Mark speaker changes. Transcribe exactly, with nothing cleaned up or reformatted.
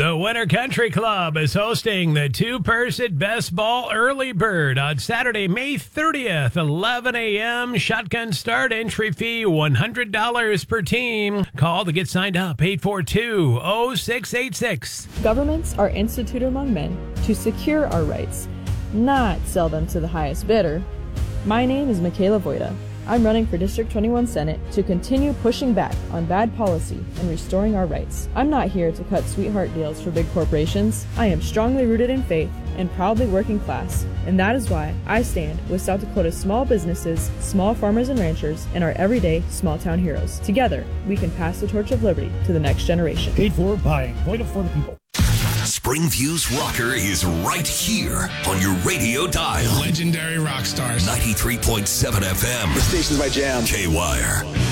Speaker 1: The Winter Country Club is hosting the two-person Best Ball Early Bird on Saturday, May thirtieth, eleven a.m. Shotgun start, entry fee one hundred dollars per team. Call to get signed up, eight four two, oh six eight six.
Speaker 2: Governments are instituted among men to secure our rights, not sell them to the highest bidder. My name is Michaela Voida. I'm running for District twenty-one Senate to continue pushing back on bad policy and restoring our rights. I'm not here to cut sweetheart deals for big corporations. I am strongly rooted in faith and proudly working class, and that is why I stand with South Dakota's small businesses, small farmers and ranchers, and our everyday small town heroes. Together, we can pass the torch of liberty to the next generation.
Speaker 3: Paid for by Voida for the people.
Speaker 4: Springview's rocker is right here on your radio dial.
Speaker 5: Legendary rock stars.
Speaker 4: ninety-three point seven F M.
Speaker 6: The station's my jam.
Speaker 4: K-Wire.